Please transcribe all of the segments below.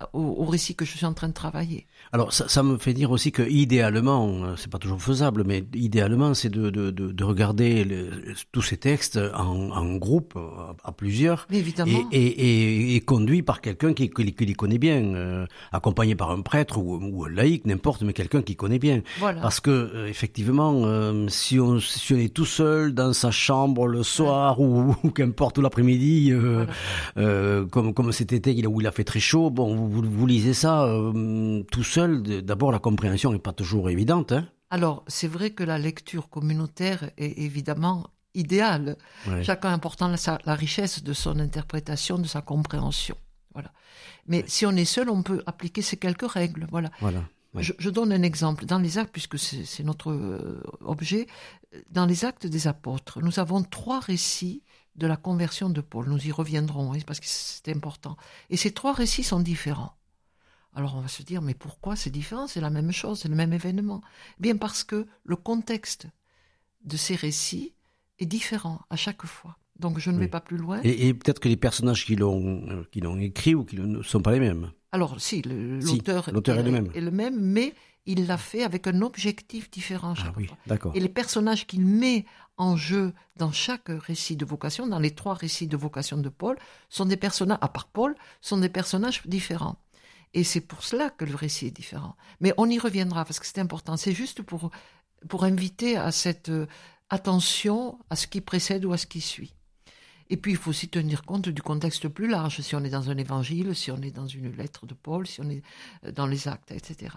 au récit que je suis en train de travailler. Alors ça me fait dire aussi que idéalement, c'est pas toujours faisable, mais idéalement c'est de regarder tous ces textes en groupe, à plusieurs, Évidemment. et conduit par quelqu'un qui les connaît bien, accompagné par un prêtre ou un laïc, n'importe, mais quelqu'un qui connaît bien. Voilà. Parce que effectivement, si on est tout seul dans sa chambre le soir ou qu'importe, ou l'après-midi, voilà. Comme cet été où il a fait très chaud, bon, vous lisez ça tout seul. D'abord, la compréhension n'est pas toujours évidente. Hein. Alors, c'est vrai que la lecture communautaire est évidemment idéale. Ouais. Chacun apportant la richesse de son interprétation, de sa compréhension. Voilà. Mais ouais. Si on est seul, on peut appliquer ces quelques règles. Voilà. Ouais. Je donne un exemple. Dans les actes, puisque c'est notre objet, dans les actes des apôtres, nous avons 3 récits de la conversion de Paul. Nous y reviendrons, parce que c'est important. Et ces 3 récits sont différents. Alors on va se dire, mais pourquoi c'est différent? C'est la même chose, c'est le même événement. Bien parce que le contexte de ces récits est différent à chaque fois. Donc je ne vais pas plus loin. Et peut-être que les personnages qui l'ont écrit ou qui ne sont pas les mêmes. Alors si, l'auteur est le même, mais il l'a fait avec un objectif différent chaque fois. D'accord. Et les personnages qu'il met en jeu dans chaque récit de vocation, dans les 3 récits de vocation de Paul, sont des personnages, à part Paul, sont des personnages différents. Et c'est pour cela que le récit est différent. Mais on y reviendra, parce que c'est important. C'est juste pour inviter à cette attention à ce qui précède ou à ce qui suit. Et puis, il faut aussi tenir compte du contexte plus large, si on est dans un évangile, si on est dans une lettre de Paul, si on est dans les actes, etc.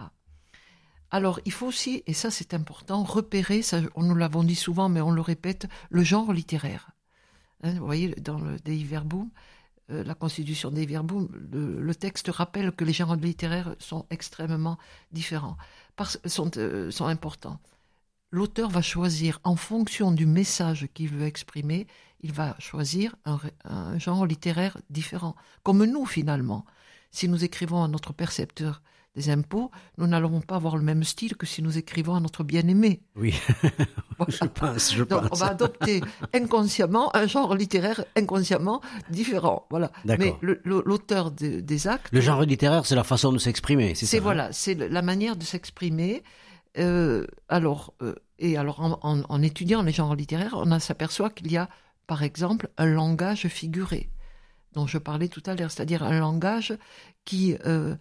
Alors, il faut aussi, et ça c'est important, repérer, ça, nous l'avons dit souvent, mais on le répète, le genre littéraire. Hein, vous voyez, dans le Dei Verbum, la constitution des verbum, le texte rappelle que les genres littéraires sont extrêmement différents, sont importants. L'auteur va choisir, en fonction du message qu'il veut exprimer, il va choisir un genre littéraire différent. Comme nous, finalement. Si nous écrivons à notre percepteur des impôts, nous n'allons pas avoir le même style que si nous écrivons à notre bien-aimé. Oui, voilà. je pense. Donc, on va adopter inconsciemment un genre littéraire inconsciemment différent. Voilà. D'accord. Mais l'auteur des actes... Le genre littéraire, c'est la façon de s'exprimer, c'est ça? Voilà, c'est la manière de s'exprimer. En étudiant les genres littéraires, on s'aperçoit qu'il y a, par exemple, un langage figuré, dont je parlais tout à l'heure, c'est-à-dire un langage qui...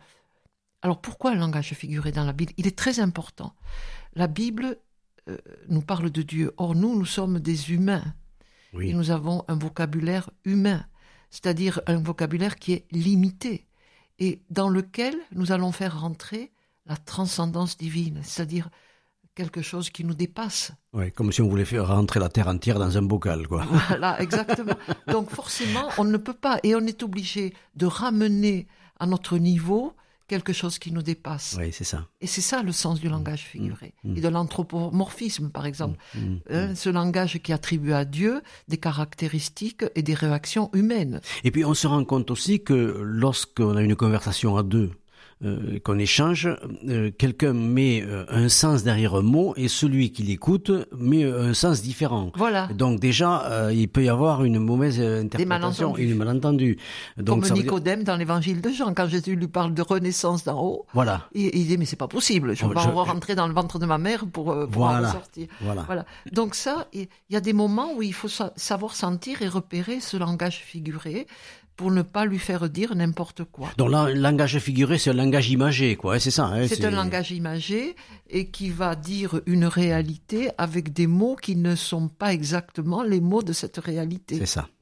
Alors pourquoi un langage figuré dans la Bible? Il est très important. La Bible nous parle de Dieu. Or, nous sommes des humains. Oui. Et nous avons un vocabulaire humain, c'est-à-dire un vocabulaire qui est limité et dans lequel nous allons faire rentrer la transcendance divine, c'est-à-dire quelque chose qui nous dépasse. Oui, comme si on voulait faire rentrer la terre entière dans un bocal, quoi. Voilà, exactement. Donc forcément, on ne peut pas, et on est obligé de ramener à notre niveau quelque chose qui nous dépasse. Oui, c'est ça. Et c'est ça le sens du langage figuré. Et de l'anthropomorphisme, par exemple. Ce langage qui attribue à Dieu des caractéristiques et des réactions humaines. Et puis on se rend compte aussi que lorsqu'on a une conversation à deux, qu'on échange, quelqu'un met un sens derrière un mot et celui qui l'écoute met un sens différent. Voilà. Donc déjà, il peut y avoir une mauvaise interprétation et des malentendus. Donc, comme Nicodème dans l'évangile de Jean, quand Jésus lui parle de renaissance d'en haut, voilà. Il dit mais c'est pas possible, je vais rentrer dans le ventre de ma mère pour en ressortir. Voilà. Donc ça, il y a des moments où il faut savoir sentir et repérer ce langage figuré, pour ne pas lui faire dire n'importe quoi. Donc là, le langage figuré, c'est un langage imagé, quoi. C'est ça. Hein, c'est un langage imagé et qui va dire une réalité avec des mots qui ne sont pas exactement les mots de cette réalité. C'est ça.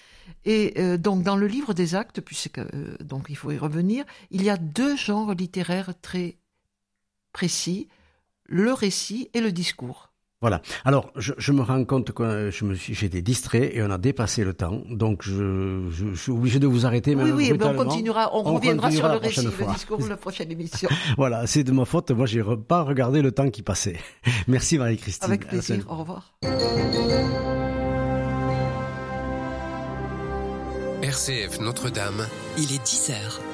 Et donc dans le livre des actes, puisque donc il faut y revenir, il y a 2 genres littéraires très précis, le récit et le discours. Voilà. Alors, je me rends compte que j'étais distrait et on a dépassé le temps. Donc, je suis obligé de vous arrêter. Oui, on reviendra sur le récit, le discours, la prochaine émission. Voilà, c'est de ma faute. Moi, j'ai pas regardé le temps qui passait. Merci Marie-Christine. Avec plaisir. Au revoir. RCF Notre-Dame. Il est 10h.